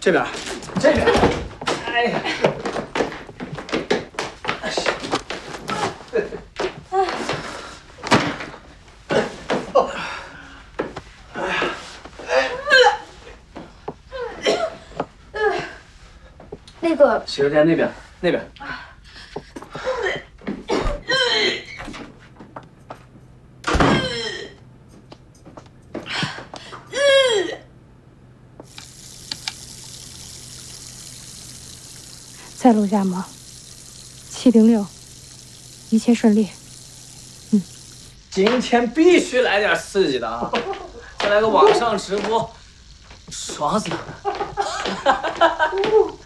这边，这边。哎呀！ 那个洗手间那边，那边。 在楼下吗？706，一切顺利。 今天必须来点刺激的啊！再来个网上直播，爽死他们！